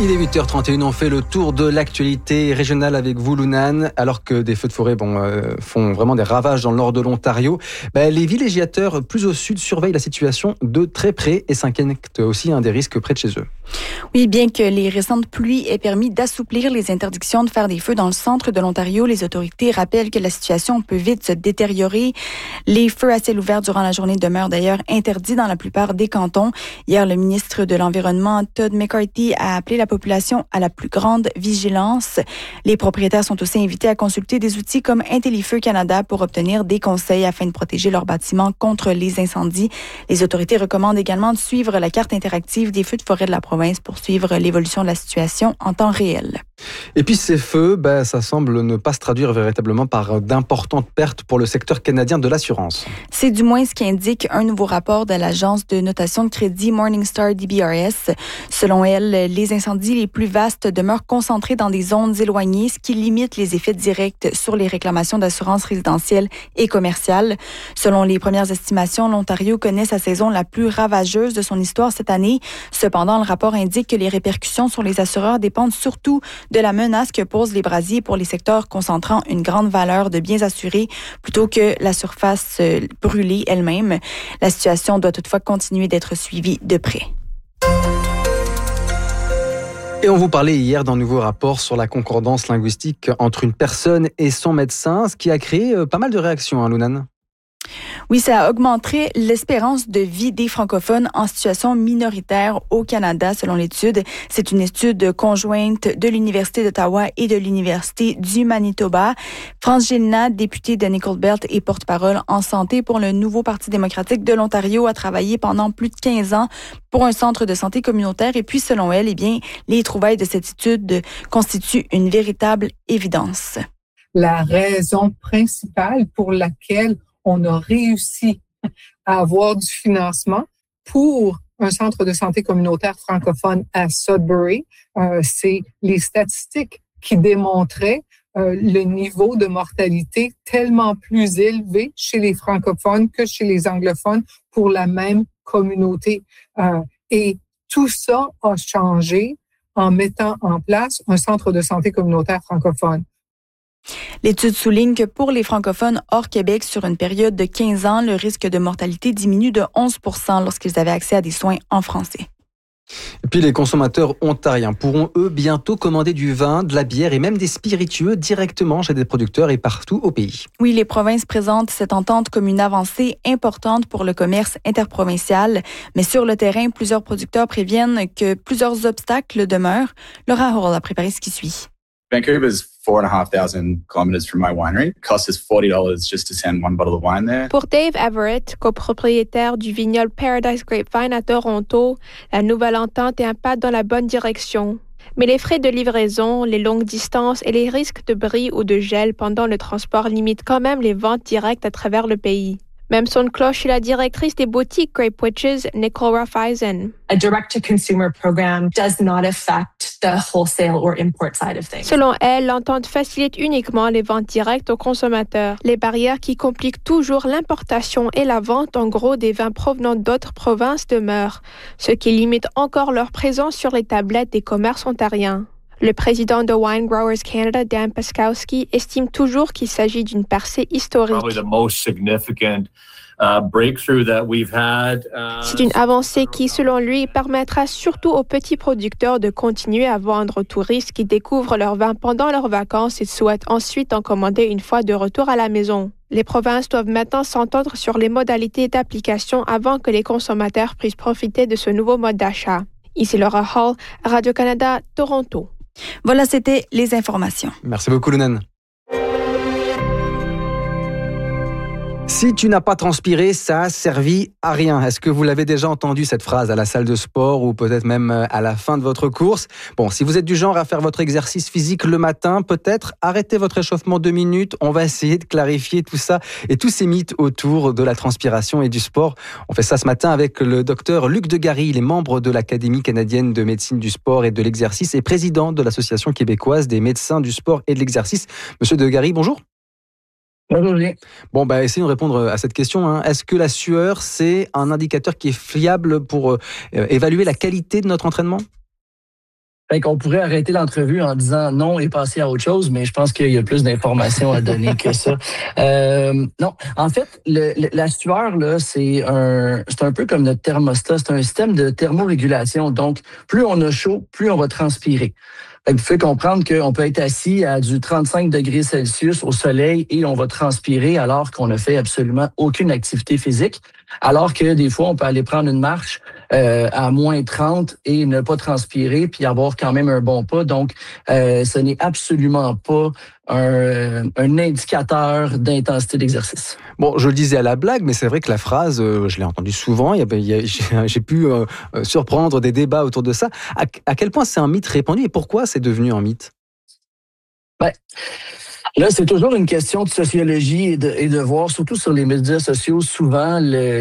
Il est 8h31, on fait le tour de l'actualité régionale avec vous, Lunane. Alors que des feux de forêt font vraiment des ravages dans le nord de l'Ontario, les villégiateurs plus au sud surveillent la situation de très près et s'inquiètent aussi des risques près de chez eux. Oui, bien que les récentes pluies aient permis d'assouplir les interdictions de faire des feux dans le centre de l'Ontario, les autorités rappellent que la situation peut vite se détériorer. Les feux à ciel ouvert durant la journée demeurent d'ailleurs interdits dans la plupart des cantons. Hier, le ministre de l'Environnement, Todd McCarthy, a appelé la population à la plus grande vigilance. Les propriétaires sont aussi invités à consulter des outils comme IntelliFeux Canada pour obtenir des conseils afin de protéger leurs bâtiments contre les incendies. Les autorités recommandent également de suivre la carte interactive des feux de forêt de la province pour suivre l'évolution de la situation en temps réel. Et puis ces feux, ça semble ne pas se traduire véritablement par d'importantes pertes pour le secteur canadien de l'assurance. C'est du moins ce qu'indique un nouveau rapport de l'agence de notation de crédit Morningstar DBRS. Selon elle, les incendies les plus vastes demeurent concentrés dans des zones éloignées, ce qui limite les effets directs sur les réclamations d'assurance résidentielle et commerciale. Selon les premières estimations, l'Ontario connaît sa saison la plus ravageuse de son histoire cette année. Cependant, le rapport indique que les répercussions sur les assureurs dépendent surtout de la menace que posent les brasiers pour les secteurs concentrant une grande valeur de biens assurés plutôt que la surface brûlée elle-même. La situation doit toutefois continuer d'être suivie de près. Et on vous parlait hier d'un nouveau rapport sur la concordance linguistique entre une personne et son médecin, ce qui a créé pas mal de réactions, Lunane. Oui, ça augmenterait l'espérance de vie des francophones en situation minoritaire au Canada, selon l'étude. C'est une étude conjointe de l'Université d'Ottawa et de l'Université du Manitoba. France Gélinas, députée de Nicole Belt et porte-parole en santé pour le nouveau Parti démocratique de l'Ontario, a travaillé pendant plus de 15 ans pour un centre de santé communautaire. Et puis, selon elle, les trouvailles de cette étude constituent une véritable évidence. La raison principale pour laquelle on a réussi à avoir du financement pour un centre de santé communautaire francophone à Sudbury. C'est les statistiques qui démontraient le niveau de mortalité tellement plus élevé chez les francophones que chez les anglophones pour la même communauté. Et tout ça a changé en mettant en place un centre de santé communautaire francophone. L'étude souligne que pour les francophones hors Québec, sur une période de 15 ans, le risque de mortalité diminue de 11 % lorsqu'ils avaient accès à des soins en français. Et puis les consommateurs ontariens pourront eux bientôt commander du vin, de la bière et même des spiritueux directement chez des producteurs et partout au pays. Oui, les provinces présentent cette entente comme une avancée importante pour le commerce interprovincial. Mais sur le terrain, plusieurs producteurs préviennent que plusieurs obstacles demeurent. Laurent Hall a préparé ce qui suit. Vancouver's 4,500 kilometers from my winery. It costs us $40 just to send one bottle of wine there. Pour Dave Everett, copropriétaire du vignoble Paradise Grapevine à Toronto, la nouvelle entente est un pas dans la bonne direction. Mais les frais de livraison, les longues distances et les risques de bris ou de gel pendant le transport limitent quand même les ventes directes à travers le pays. Même son de cloche chez la directrice des boutiques Grape Witches, Nicole Raiffeisen. A direct-to-consumer program does not affect the wholesale or import side of things. Selon elle, l'entente facilite uniquement les ventes directes aux consommateurs. Les barrières qui compliquent toujours l'importation et la vente en gros des vins provenant d'autres provinces demeurent, ce qui limite encore leur présence sur les tablettes des commerces ontariens. Le président de Wine Growers Canada, Dan Paskowski, estime toujours qu'il s'agit d'une percée historique. C'est une avancée qui, selon lui, permettra surtout aux petits producteurs de continuer à vendre aux touristes qui découvrent leur vin pendant leurs vacances et souhaitent ensuite en commander une fois de retour à la maison. Les provinces doivent maintenant s'entendre sur les modalités d'application avant que les consommateurs puissent profiter de ce nouveau mode d'achat. Ici Laura Hall, Radio-Canada, Toronto. Voilà, c'était les informations. Merci beaucoup, Lunane. Si tu n'as pas transpiré, ça a servi à rien. Est-ce que vous l'avez déjà entendu cette phrase à la salle de sport ou peut-être même à la fin de votre course? Bon, si vous êtes du genre à faire votre exercice physique le matin, peut-être arrêtez votre échauffement 2 minutes. On va essayer de clarifier tout ça et tous ces mythes autour de la transpiration et du sport. On fait ça ce matin avec le docteur Luc Degary. Il est membre de l'Académie canadienne de médecine du sport et de l'exercice et président de l'Association québécoise des médecins du sport et de l'exercice. Monsieur Degary, bonjour. Bonjour. Bon, essayons de répondre à cette question. Est-ce que la sueur, c'est un indicateur qui est fiable pour évaluer la qualité de notre entraînement? Fait qu'on pourrait arrêter l'entrevue en disant non et passer à autre chose, mais je pense qu'il y a plus d'informations à donner que ça. Non, en fait, la sueur, là, c'est un peu comme notre thermostat. C'est un système de thermorégulation. Donc, plus on a chaud, plus on va transpirer. Fait que vous pouvez comprendre qu'on peut être assis à du 35 degrés Celsius au soleil et on va transpirer alors qu'on ne fait absolument aucune activité physique. Alors que des fois, on peut aller prendre une marche à moins 30 et ne pas transpirer puis avoir quand même un bon pas. Donc, ce n'est absolument pas un indicateur d'intensité d'exercice. Bon, je le disais à la blague, mais c'est vrai que la phrase, je l'ai entendue souvent. J'ai pu surprendre des débats autour de ça. À quel point c'est un mythe répandu et pourquoi c'est devenu un mythe? Là, c'est toujours une question de sociologie et de voir, surtout sur les médias sociaux, souvent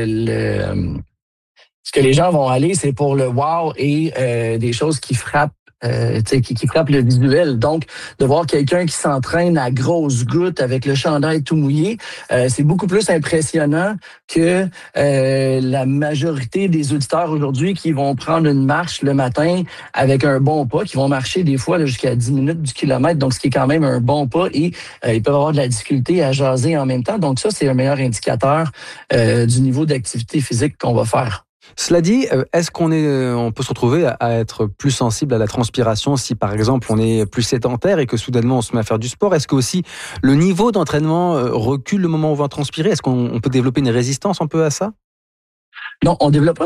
ce que les gens vont aller, c'est pour le wow et des choses qui frappent. Qui frappe le visuel. Donc, de voir quelqu'un qui s'entraîne à grosses gouttes avec le chandail tout mouillé, c'est beaucoup plus impressionnant que la majorité des auditeurs aujourd'hui qui vont prendre une marche le matin avec un bon pas, qui vont marcher des fois là, jusqu'à 10 minutes du kilomètre, donc ce qui est quand même un bon pas et ils peuvent avoir de la difficulté à jaser en même temps. Donc ça, c'est un meilleur indicateur du niveau d'activité physique qu'on va faire. Cela dit, est-ce on peut se retrouver à être plus sensible à la transpiration si, par exemple, on est plus sédentaire et que soudainement on se met à faire du sport? Est-ce que aussi le niveau d'entraînement recule le moment où on va transpirer? Est-ce qu'on peut développer une résistance un peu à ça? Non, on développera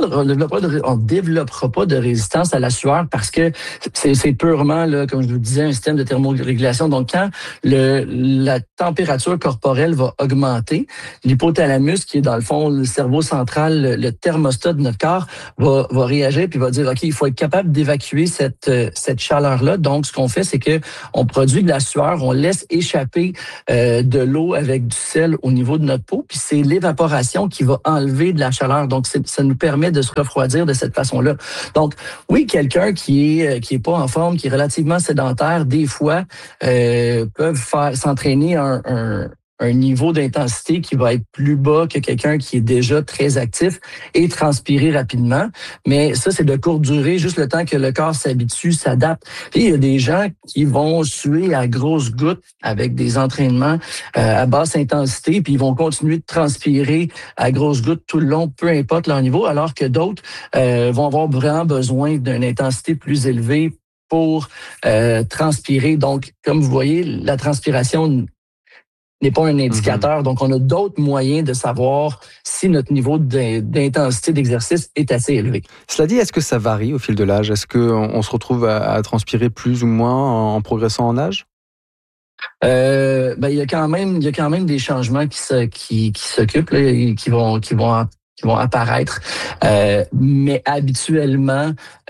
pas de résistance à la sueur parce que c'est purement, là, comme je vous disais, un système de thermorégulation. Donc, quand la température corporelle va augmenter, l'hypothalamus, qui est dans le fond le cerveau central, le thermostat de notre corps, va réagir puis va dire, OK, il faut être capable d'évacuer cette chaleur-là. Donc, ce qu'on fait, c'est que on produit de la sueur, on laisse échapper de l'eau avec du sel au niveau de notre peau, puis c'est l'évaporation qui va enlever de la chaleur. Donc, ça nous permet de se refroidir de cette façon-là. Donc, oui, quelqu'un qui est pas en forme, qui est relativement sédentaire, des fois, peuvent s'entraîner un niveau d'intensité qui va être plus bas que quelqu'un qui est déjà très actif et transpirer rapidement. Mais ça, c'est de courte durée, juste le temps que le corps s'habitue, s'adapte. Puis, il y a des gens qui vont suer à grosses gouttes avec des entraînements à basse intensité, puis ils vont continuer de transpirer à grosses gouttes tout le long, peu importe leur niveau, alors que d'autres vont avoir vraiment besoin d'une intensité plus élevée pour transpirer. Donc, comme vous voyez, la transpiration n'est pas un indicateur. Donc, on a d'autres moyens de savoir si notre niveau d'intensité d'exercice est assez élevé. Cela dit, est-ce que ça varie au fil de l'âge? Est-ce qu'on se retrouve à transpirer plus ou moins en progressant en âge? Il y a quand même des changements qui s'occupent, là, et qui vont apparaître. Mais habituellement,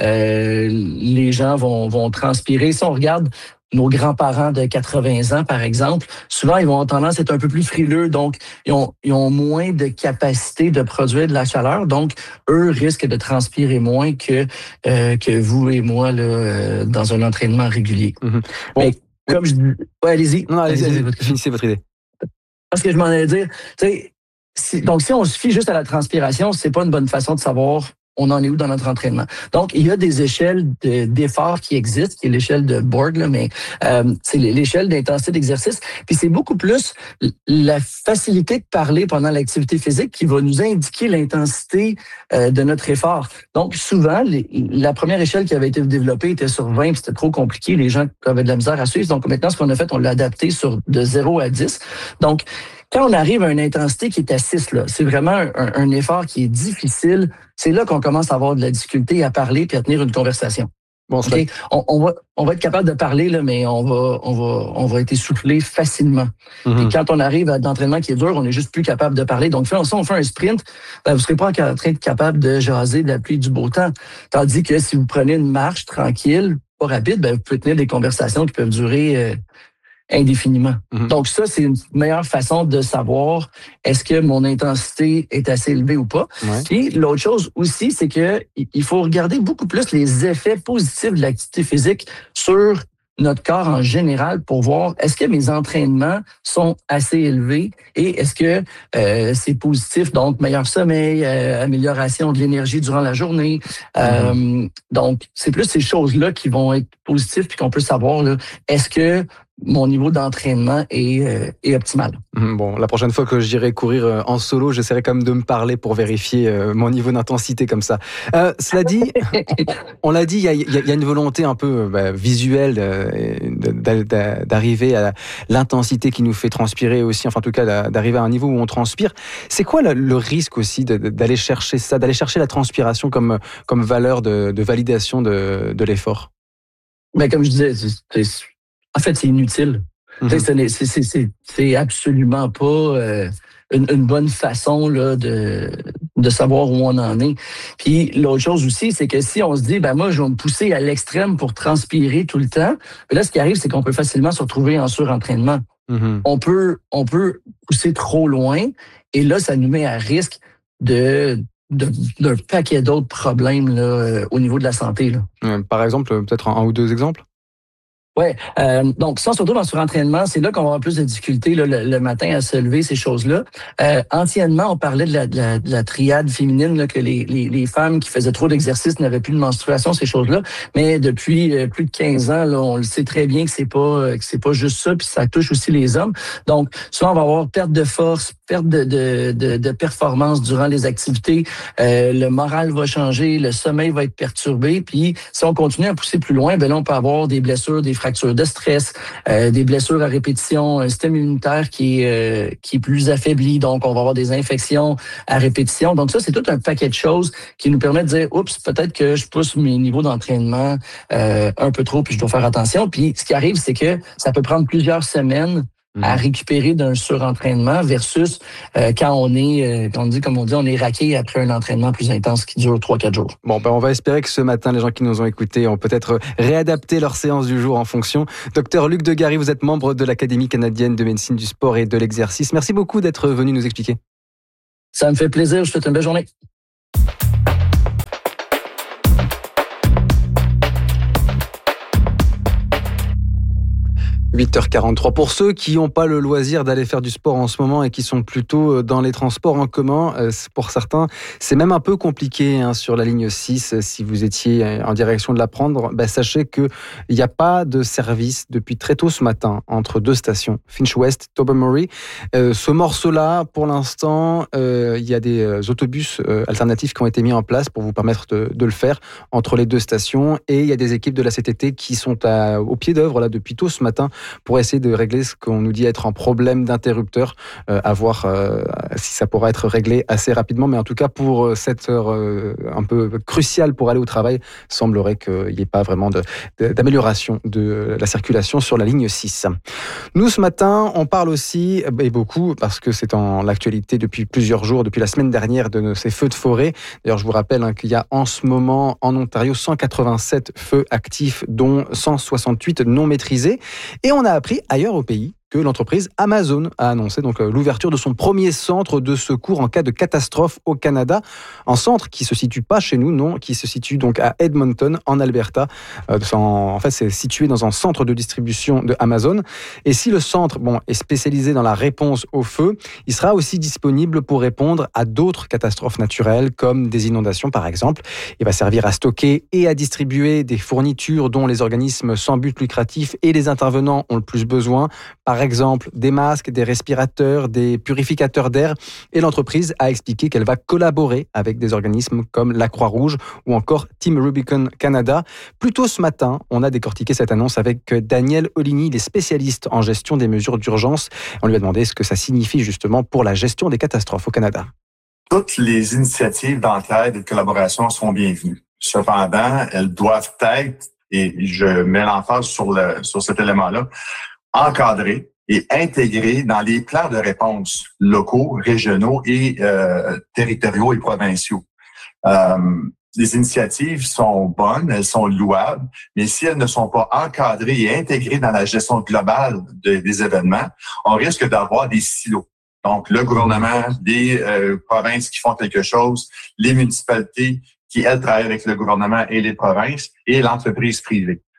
les gens vont transpirer. Si on regarde nos grands-parents de 80 ans, par exemple, souvent, ils vont avoir tendance à être un peu plus frileux, donc ils ont moins de capacité de produire de la chaleur, donc eux risquent de transpirer moins que vous et moi là, dans un entraînement régulier. Mm-hmm. Mais comme je dis... Ouais, allez-y. Non, allez-y, finissez votre idée. Parce que je m'en allais dire, tu sais, donc si on se fie juste à la transpiration, c'est pas une bonne façon de savoir on en est où dans notre entraînement. Donc, il y a des échelles d'effort qui existent, qui est l'échelle de Borg, là, mais c'est l'échelle d'intensité d'exercice. Puis c'est beaucoup plus la facilité de parler pendant l'activité physique qui va nous indiquer l'intensité de notre effort. Donc, souvent, la première échelle qui avait été développée était sur 20, puis c'était trop compliqué. Les gens avaient de la misère à suivre. Donc, maintenant, ce qu'on a fait, on l'a adapté de 0 à 10. Donc, quand on arrive à une intensité qui est à 6, là, c'est vraiment un effort qui est difficile. C'est là qu'on commence à avoir de la difficulté à parler puis à tenir une conversation. Bon, okay? On va être capable de parler, là, mais on va être essoufflé facilement. Et quand on arrive à l'entraînement qui est dur, on est juste plus capable de parler. Donc, si on fait un sprint, vous ne serez pas en train d'être capable de jaser de la pluie du beau temps. Tandis que si vous prenez une marche tranquille, pas rapide, vous pouvez tenir des conversations qui peuvent durer indéfiniment. Donc ça, c'est une meilleure façon de savoir est-ce que mon intensité est assez élevée ou pas. Ouais. Puis l'autre chose aussi, c'est que il faut regarder beaucoup plus les effets positifs de l'activité physique sur notre corps en général pour voir est-ce que mes entraînements sont assez élevés et est-ce que c'est positif, donc meilleur sommeil, amélioration de l'énergie durant la journée. Donc, c'est plus ces choses-là qui vont être positives puis qu'on peut savoir là, est-ce que mon niveau d'entraînement est optimal. Bon, la prochaine fois que j'irai courir en solo, j'essaierai quand même de me parler pour vérifier mon niveau d'intensité comme ça. Cela dit, on l'a dit, il y a une volonté un peu visuelle d'arriver à l'intensité qui nous fait transpirer aussi, enfin en tout cas d'arriver à un niveau où on transpire. C'est quoi le risque aussi d'aller chercher ça, d'aller chercher la transpiration comme valeur de validation de l'effort? Ben, comme je disais, en fait, c'est inutile. C'est absolument pas une bonne façon là, de savoir où on en est. Puis l'autre chose aussi, c'est que si on se dit, moi, je vais me pousser à l'extrême pour transpirer tout le temps, là, ce qui arrive, c'est qu'on peut facilement se retrouver en surentraînement. On peut pousser trop loin et là, ça nous met à risque d'un paquet d'autres problèmes là, au niveau de la santé. Là. Par exemple, peut-être un ou deux exemples? Oui, donc si on se retrouve en surentraînement, c'est là qu'on va avoir plus de difficultés là, le matin à se lever, ces choses-là. Anciennement, on parlait de la triade féminine, là, que les femmes qui faisaient trop d'exercice n'avaient plus de menstruation, ces choses-là. Mais depuis plus de 15 ans, là, on le sait très bien que c'est pas juste ça, puis ça touche aussi les hommes. Donc, souvent, on va avoir perte de force, perte de performance durant les activités. Le moral va changer, le sommeil va être perturbé. Puis, si on continue à pousser plus loin, là, on peut avoir des blessures, des fractures de stress, des blessures à répétition, un système immunitaire qui est plus affaibli, donc on va avoir des infections à répétition. Donc ça, c'est tout un paquet de choses qui nous permettent de dire, oups, peut-être que je pousse mes niveaux d'entraînement un peu trop, puis je dois faire attention. Puis ce qui arrive, c'est que ça peut prendre plusieurs semaines à récupérer d'un surentraînement versus quand on est raqué après un entraînement plus intense qui dure 3-4 jours. Bon, on va espérer que ce matin, les gens qui nous ont écoutés ont peut-être réadapté leur séance du jour en fonction. Docteur Luc Degary, vous êtes membre de l'Académie canadienne de médecine du sport et de l'exercice. Merci beaucoup d'être venu nous expliquer. Ça me fait plaisir. Je vous souhaite une belle journée. 8h43. Pour ceux qui n'ont pas le loisir d'aller faire du sport en ce moment et qui sont plutôt dans les transports en commun, pour certains, c'est même un peu compliqué sur la ligne 6. Si vous étiez en direction de la prendre, sachez qu'il n'y a pas de service depuis très tôt ce matin entre deux stations, Finch West, Tobermory. Ce morceau-là, pour l'instant, il y a des autobus alternatifs qui ont été mis en place pour vous permettre de le faire entre les deux stations. Et il y a des équipes de la CTT qui sont au pied d'œuvre là depuis tôt ce matin pour essayer de régler ce qu'on nous dit être un problème d'interrupteur, à voir si ça pourra être réglé assez rapidement. Mais en tout cas, pour cette heure un peu cruciale pour aller au travail, semblerait qu'il n'y ait pas vraiment d'amélioration de la circulation sur la ligne 6. Nous, ce matin, on parle aussi, et beaucoup, parce que c'est en l'actualité depuis plusieurs jours, depuis la semaine dernière, de ces feux de forêt. D'ailleurs, je vous rappelle qu'il y a en ce moment en Ontario 187 feux actifs, dont 168 non maîtrisés. Et on a appris ailleurs au pays que l'entreprise Amazon a annoncé donc l'ouverture de son premier centre de secours en cas de catastrophe au Canada. Un centre qui se situe pas chez nous, non, qui se situe donc à Edmonton, en Alberta. En fait, c'est situé dans un centre de distribution de Amazon. Et si le centre, est spécialisé dans la réponse au feu, il sera aussi disponible pour répondre à d'autres catastrophes naturelles, comme des inondations par exemple. Il va servir à stocker et à distribuer des fournitures dont les organismes sans but lucratif et les intervenants ont le plus besoin. Par exemple, des masques, des respirateurs, des purificateurs d'air. Et l'entreprise a expliqué qu'elle va collaborer avec des organismes comme la Croix-Rouge ou encore Team Rubicon Canada. Plus tôt ce matin, on a décortiqué cette annonce avec Daniel Oligny, il est spécialiste en gestion des mesures d'urgence. On lui a demandé ce que ça signifie justement pour la gestion des catastrophes au Canada. Toutes les initiatives d'entraide et de collaboration sont bienvenues. Cependant, elles doivent être, et je mets l'emphase sur cet élément-là, encadrées et intégrées dans les plans de réponse locaux, régionaux et territoriaux et provinciaux. Les initiatives sont bonnes, elles sont louables, mais si elles ne sont pas encadrées et intégrées dans la gestion globale des événements, on risque d'avoir des silos. Donc, le gouvernement, des provinces qui font quelque chose, les municipalités qui, elles, travaillent avec le gouvernement et les provinces, et l'entreprise privée.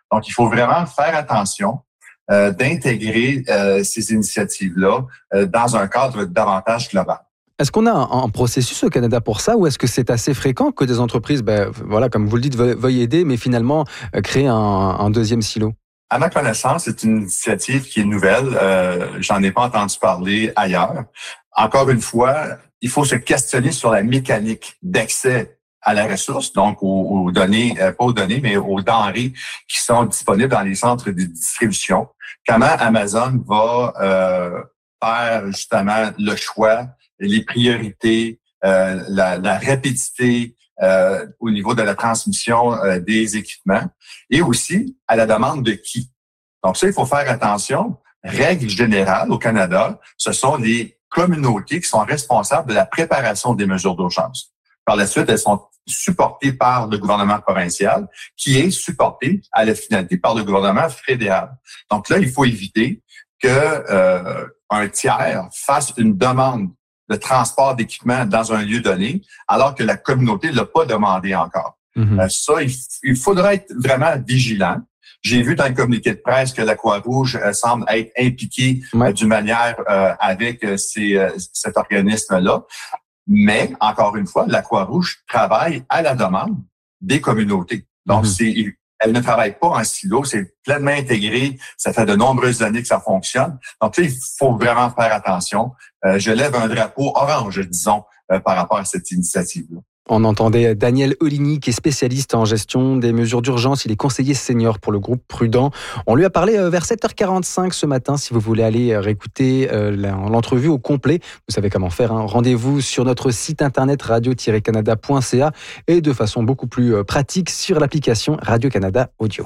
Donc, il faut vraiment faire attention d'intégrer ces initiatives-là dans un cadre davantage global. Est-ce qu'on a un processus au Canada pour ça ou est-ce que c'est assez fréquent que des entreprises, comme vous le dites, veuillent aider, mais finalement créer un deuxième silo? À ma connaissance, c'est une initiative qui est nouvelle. J'en ai pas entendu parler ailleurs. Encore une fois, il faut se questionner sur la mécanique d'accès à la ressource, donc aux données, pas aux données, mais aux denrées qui sont disponibles dans les centres de distribution. Comment Amazon va faire justement le choix, les priorités, la rapidité au niveau de la transmission des équipements et aussi à la demande de qui. Donc ça, il faut faire attention. Règle générale au Canada, ce sont les communautés qui sont responsables de la préparation des mesures d'urgence. Par la suite, elles sont supportées par le gouvernement provincial, qui est supporté à la finalité par le gouvernement fédéral. Donc là, il faut éviter que un tiers fasse une demande de transport d'équipement dans un lieu donné, alors que la communauté ne l'a pas demandé encore. Ça, il faudra être vraiment vigilant. J'ai vu dans le communiqué de presse que la Croix-Rouge semble être impliquée d'une manière avec cet organisme-là. Mais, encore une fois, la Croix-Rouge travaille à la demande des communautés. Donc, elle ne travaille pas en silo, c'est pleinement intégré. Ça fait de nombreuses années que ça fonctionne. Donc là, il faut vraiment faire attention. Je lève un drapeau orange, disons, par rapport à cette initiative-là. On entendait Daniel Oligny, qui est spécialiste en gestion des mesures d'urgence. Il est conseiller senior pour le groupe Prudent. On lui a parlé vers 7h45 ce matin. Si vous voulez aller réécouter l'entrevue au complet, vous savez comment faire. Rendez-vous sur notre site internet radio-canada.ca et de façon beaucoup plus pratique sur l'application Radio-Canada Audio.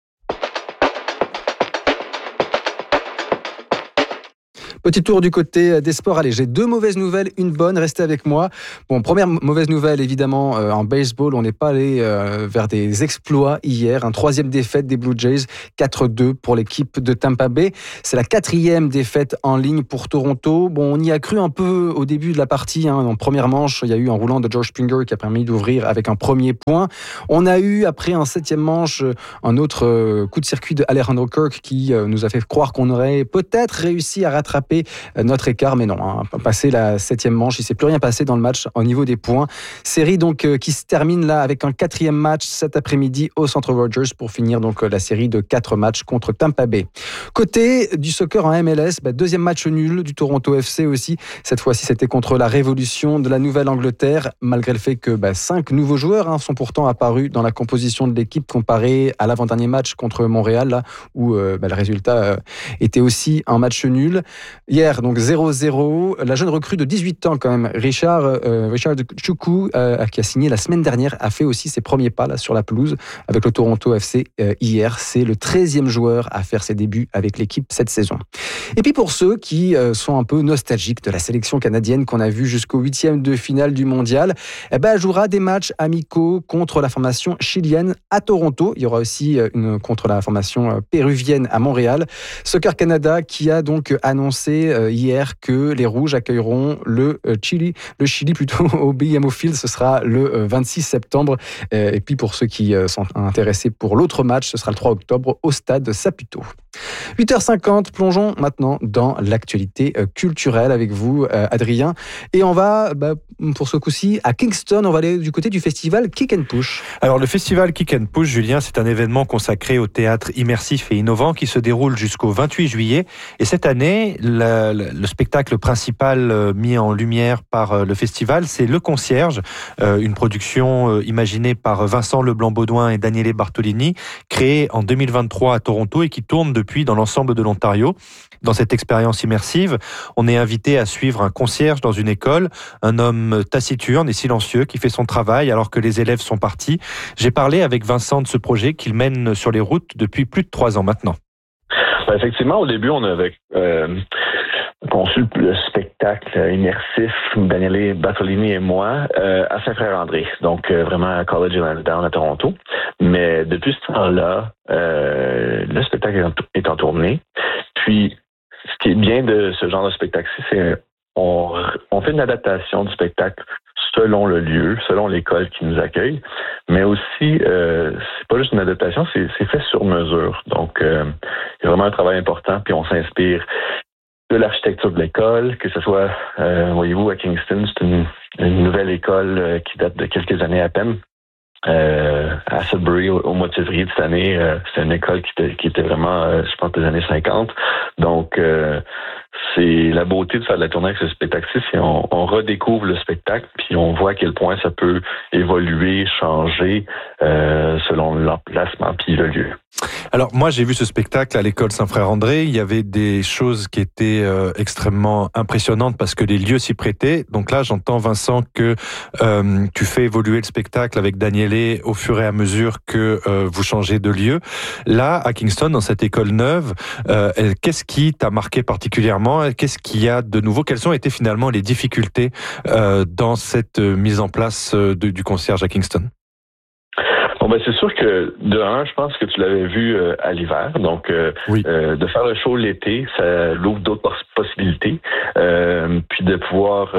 Petit tour du côté des sports. Allez, j'ai 2 mauvaises nouvelles, une bonne. Restez avec moi. Bon, première mauvaise nouvelle, évidemment, en baseball, on n'est pas allé vers des exploits hier. 3e défaite des Blue Jays, 4-2 pour l'équipe de Tampa Bay. C'est la 4e défaite en ligne pour Toronto. Bon, on y a cru un peu au début de la partie. En première manche, il y a eu un roulant de George Springer qui a permis d'ouvrir avec un premier point. On a eu, après un 7e manche, un autre coup de circuit de Alejandro Kirk qui nous a fait croire qu'on aurait peut-être réussi à rattraper notre écart, mais non, passé la 7e manche, il ne s'est plus rien passé dans le match au niveau des points. Série donc qui se termine là avec un 4e match cet après-midi au Centre Rogers pour finir donc la série de 4 matchs contre Tampa Bay. Côté du soccer en MLS, 2e match nul du Toronto FC aussi. Cette fois-ci, c'était contre la Révolution de la Nouvelle-Angleterre, malgré le fait que 5 nouveaux joueurs sont pourtant apparus dans la composition de l'équipe comparé à l'avant-dernier match contre Montréal, là, où le résultat était aussi un match nul. Hier, donc 0-0. La jeune recrue de 18 ans quand même, Richard Choukou, qui a signé la semaine dernière, a fait aussi ses premiers pas là, sur la pelouse avec le Toronto FC hier. C'est le 13e joueur à faire ses débuts avec l'équipe cette saison. Et puis pour ceux qui sont un peu nostalgiques de la sélection canadienne qu'on a vue jusqu'au 8e de finale du mondial, elle jouera des matchs amicaux contre la formation chilienne à Toronto. Il y aura aussi une contre la formation péruvienne à Montréal. Soccer Canada qui a donc annoncé hier que les Rouges accueilleront le Chili plutôt au BMO Field. Ce sera le 26 septembre. Et puis pour ceux qui sont intéressés pour l'autre match, ce sera le 3 octobre au stade Saputo. 8h50, plongeons maintenant dans l'actualité culturelle avec vous, Adrien. Et on va, pour ce coup-ci, à Kingston, on va aller du côté du festival Kick and Push. Alors le festival Kick and Push, Julien, c'est un événement consacré au théâtre immersif et innovant qui se déroule jusqu'au 28 juillet. Et cette année, le spectacle principal mis en lumière par le festival, c'est Le Concierge, une production imaginée par Vincent Leblanc-Baudouin et Daniele Bartolini, créée en 2023 à Toronto et qui tourne depuis dans l'ensemble de l'Ontario. Dans cette expérience immersive, on est invité à suivre un concierge dans une école, un homme taciturne et silencieux qui fait son travail alors que les élèves sont partis. J'ai parlé avec Vincent de ce projet qu'il mène sur les routes depuis plus de 3 ans maintenant. Effectivement, au début, on avait conçu le spectacle immersif, Daniele Bartolini et moi, à Saint-Frère-André, donc vraiment à College Lansdowne à Toronto. Mais depuis ce temps-là, le spectacle est en tournée. Puis, ce qui est bien de ce genre de spectacle-ci, c'est on fait une adaptation du spectacle selon le lieu, selon l'école qui nous accueille, mais aussi, c'est pas juste une adaptation, c'est fait sur mesure. Donc, il y a vraiment un travail important, puis on s'inspire de l'architecture de l'école, que ce soit, voyez-vous, à Kingston, c'est une nouvelle école qui date de quelques années à peine. À Sudbury, au mois de février de cette année, c'était une école qui était vraiment, je pense, des années 50. Donc, c'est la beauté de faire de la tournée avec ce spectacle-ci, c'est on redécouvre le spectacle, puis on voit à quel point ça peut évoluer, changer selon l'emplacement puis le lieu. Alors moi j'ai vu ce spectacle à l'école Saint-Frère-André, il y avait des choses qui étaient extrêmement impressionnantes parce que les lieux s'y prêtaient. Donc là j'entends Vincent que tu fais évoluer le spectacle avec Daniele au fur et à mesure que vous changez de lieu. Là à Kingston, dans cette école neuve, qu'est-ce qui t'a marqué particulièrement? Qu'est-ce qu'il y a de nouveau? Quelles ont été finalement les difficultés dans cette mise en place du concierge à Kingston? Bon, ben, c'est sûr que, de un, je pense que tu l'avais vu à l'hiver. Donc, oui. De faire le show l'été, ça ouvre d'autres possibilités. Puis de pouvoir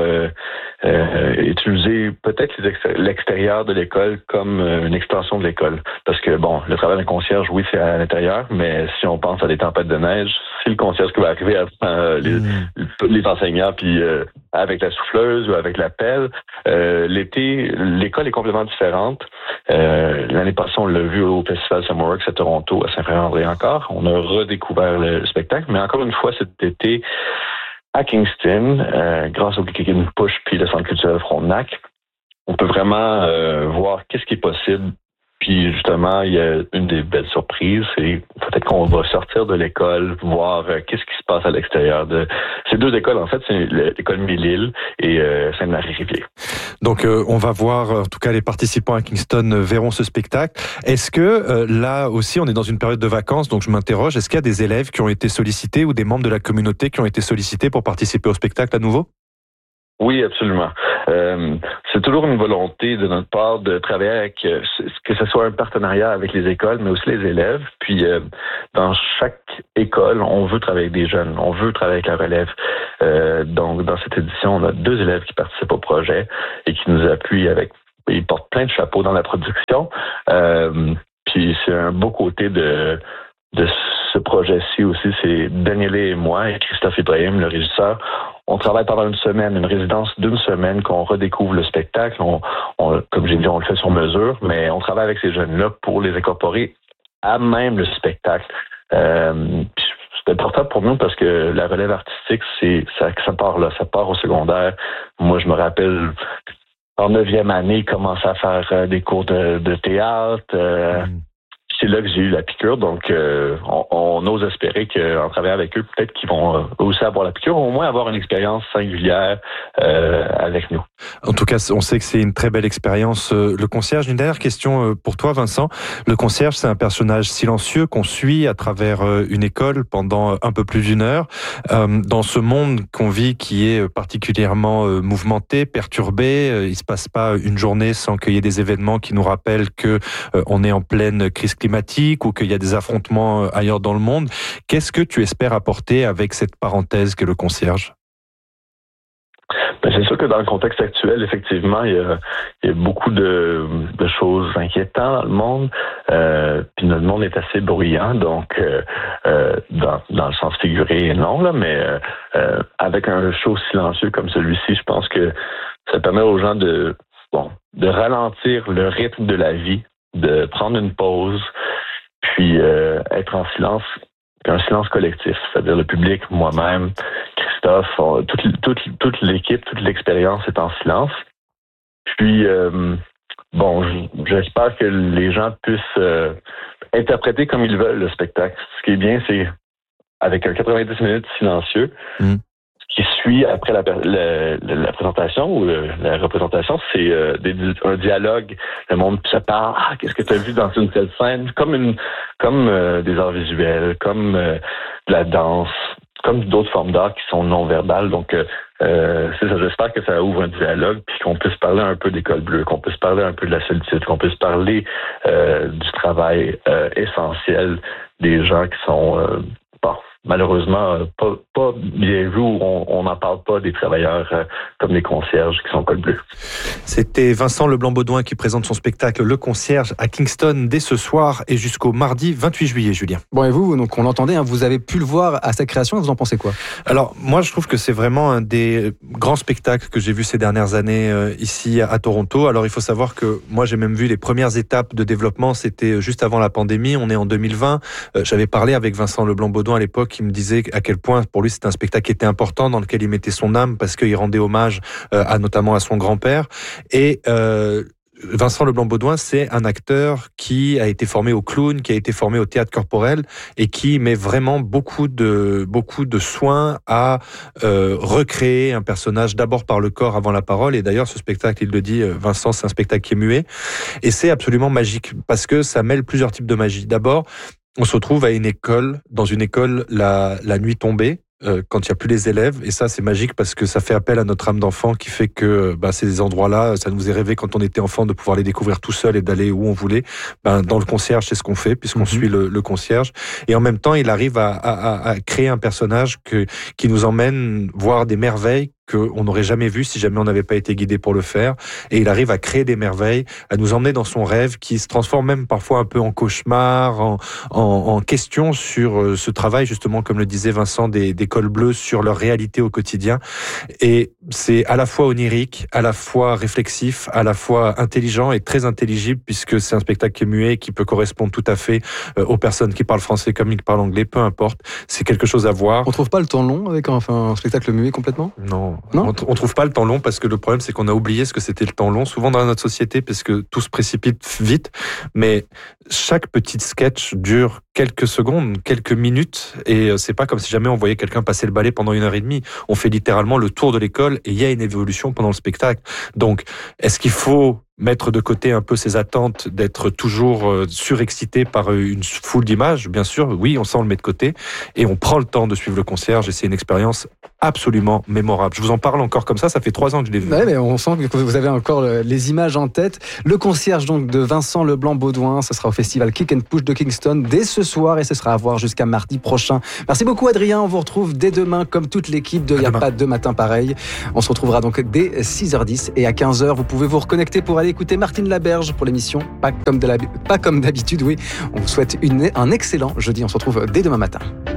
utiliser peut-être l'extérieur de l'école comme une extension de l'école. Parce que, bon, le travail d'un concierge, oui, c'est à l'intérieur, mais si on pense à des tempêtes de neige, c'est le concierge qui va arriver à les enseignants, puis avec la souffleuse ou avec la pelle. L'été, l'école est complètement différente. L'année passée, on l'a vu au Festival Summerworks à Toronto, à Saint-Frère-André encore. On a redécouvert le spectacle, mais encore une fois, cet été, à Kingston, grâce au Kick and Push puis le Centre culturel Frontenac, on peut vraiment voir qu'est-ce qui est possible. Puis justement, il y a une des belles surprises, c'est peut-être qu'on va sortir de l'école, voir qu'est-ce qui se passe à l'extérieur de ces deux écoles. En fait, c'est l'école Mille-Îles et Sainte-Marie-Rivier. Donc, on va voir, en tout cas, les participants à Kingston verront ce spectacle. Est-ce que là aussi, on est dans une période de vacances, donc je m'interroge, est-ce qu'il y a des élèves qui ont été sollicités ou des membres de la communauté qui ont été sollicités pour participer au spectacle à nouveau? Oui, absolument. C'est toujours une volonté de notre part de travailler avec, que ce soit un partenariat avec les écoles, mais aussi les élèves. Puis, dans chaque école, on veut travailler avec des jeunes, on veut travailler avec la relève. Donc, dans cette édition, on a 2 élèves qui participent au projet et qui nous appuient avec, ils portent plein de chapeaux dans la production. Puis, c'est un beau côté de ce projet-ci aussi, c'est Daniele et moi et Christophe Ibrahim, le régisseur. On travaille pendant une semaine, une résidence d'1 semaine qu'on redécouvre le spectacle. Comme j'ai dit, on le fait sur mesure, mais on travaille avec ces jeunes-là pour les incorporer à même le spectacle. C'est important pour nous parce que la relève artistique, ça part là, ça part au secondaire. Moi, je me rappelle, en 9e année, commencer à faire des cours de théâtre. C'est là que j'ai eu la piqûre, donc on ose espérer qu'en travaillant avec eux, peut-être qu'ils vont aussi avoir la piqûre, au moins avoir une expérience singulière avec nous. En tout cas, on sait que c'est une très belle expérience. Le concierge, une dernière question pour toi, Vincent. Le concierge, c'est un personnage silencieux qu'on suit à travers une école pendant un peu plus d'1 heure. Dans ce monde qu'on vit qui est particulièrement mouvementé, perturbé, il se passe pas une journée sans qu'il y ait des événements qui nous rappellent que on est en pleine crise climatique ou qu'il y a des affrontements ailleurs dans le monde. Qu'est-ce que tu espères apporter avec cette parenthèse qu'est le concierge? Ben, c'est sûr que dans le contexte actuel, effectivement, il y a beaucoup de choses inquiétantes dans le monde. Puis notre monde est assez bruyant, donc dans le sens figuré, non, là, mais avec un show silencieux comme celui-ci, je pense que ça permet aux gens de ralentir le rythme de la vie, de prendre une pause, puis être en silence, un silence collectif, c'est-à-dire le public, moi-même, Christophe, toute l'équipe, toute l'expérience est en silence. Puis, j'espère que les gens puissent interpréter comme ils veulent le spectacle. Ce qui est bien, c'est avec un 90 minutes silencieux, qui suit après la présentation ou la représentation, c'est un dialogue. Le monde se parle. Ah, qu'est-ce que tu as vu dans une telle scène? Comme des arts visuels, comme de la danse, comme d'autres formes d'art qui sont non-verbales. Donc, c'est ça. J'espère que ça ouvre un dialogue, puis qu'on puisse parler un peu d'école bleue, qu'on puisse parler un peu de la solitude, qu'on puisse parler du travail essentiel des gens qui sont malheureusement pas bien vu, où on n'en parle pas des travailleurs comme les concierges qui sont col bleu. C'était Vincent Leblanc-Baudouin qui présente son spectacle Le Concierge à Kingston dès ce soir et jusqu'au mardi 28 juillet, Julien. Bon, et vous, donc on l'entendait, vous avez pu le voir à sa création, vous en pensez quoi? Alors, moi, je trouve que c'est vraiment un des grands spectacles que j'ai vu ces dernières années ici à Toronto. Alors, il faut savoir que moi, j'ai même vu les premières étapes de développement, c'était juste avant la pandémie, on est en 2020. J'avais parlé avec Vincent Leblanc-Baudouin à l'époque, qui me disait à quel point, pour lui, c'était un spectacle qui était important, dans lequel il mettait son âme, parce qu'il rendait hommage notamment à son grand-père. Et Vincent Leblanc-Baudouin, c'est un acteur qui a été formé au clown, qui a été formé au théâtre corporel et qui met vraiment beaucoup de soin à recréer un personnage d'abord par le corps avant la parole. Et d'ailleurs, ce spectacle, il le dit, Vincent, c'est un spectacle qui est muet. Et c'est absolument magique parce que ça mêle plusieurs types de magie. D'abord, on se retrouve dans une école la nuit tombée, quand il n'y a plus les élèves, et ça c'est magique parce que ça fait appel à notre âme d'enfant qui fait que ces endroits-là, ça nous est rêvé quand on était enfant de pouvoir les découvrir tout seul et d'aller où on voulait. Dans le concierge, c'est ce qu'on fait puisqu'on suit le concierge, et en même temps il arrive à créer un personnage qui nous emmène voir des merveilles qu'on n'aurait jamais vu si jamais on n'avait pas été guidé pour le faire. Et il arrive à créer des merveilles, à nous emmener dans son rêve qui se transforme même parfois un peu en cauchemar, en question sur ce travail, justement, comme le disait Vincent, des cols bleus sur leur réalité au quotidien. Et c'est à la fois onirique, à la fois réflexif, à la fois intelligent et très intelligible, puisque c'est un spectacle qui est muet, qui peut correspondre tout à fait aux personnes qui parlent français comme qui parlent anglais, peu importe. C'est quelque chose à voir. On trouve pas le temps long avec un spectacle muet complètement? Non. On trouve pas le temps long parce que le problème c'est qu'on a oublié ce que c'était le temps long souvent dans notre société parce que tout se précipite vite, mais chaque petit sketch dure quelques secondes, quelques minutes, et c'est pas comme si jamais on voyait quelqu'un passer le balai pendant 1h30. On fait littéralement le tour de l'école et il y a une évolution pendant le spectacle. Donc, est-ce qu'il faut mettre de côté un peu ses attentes d'être toujours surexcité par une foule d'images? Bien sûr, oui, on le met de côté et on prend le temps de suivre le concierge et c'est une expérience absolument mémorable. Je vous en parle encore comme ça fait 3 ans que je l'ai vu. Ouais, mais on sent que vous avez encore les images en tête. Le concierge donc de Vincent Leblanc-Baudouin, ce sera au festival Kick and Push de Kingston dès ce soir et ce sera à voir jusqu'à mardi prochain. Merci beaucoup Adrien, on vous retrouve dès demain comme toute l'équipe de Y'a pas de matin pareil. On se retrouvera donc dès 6h10 et à 15h, vous pouvez vous reconnecter pour aller écouter Martine Laberge pour l'émission Pas comme d'habitude, oui. On vous souhaite un excellent jeudi, on se retrouve dès demain matin.